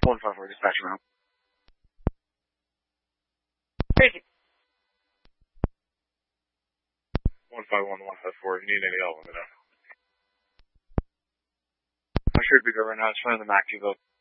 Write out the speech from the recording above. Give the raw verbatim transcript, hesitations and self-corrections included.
one five four dispatch around. Crazy. one five one, one five four, if you need any help, let me know. I should be good right now. It's one of the Mac people.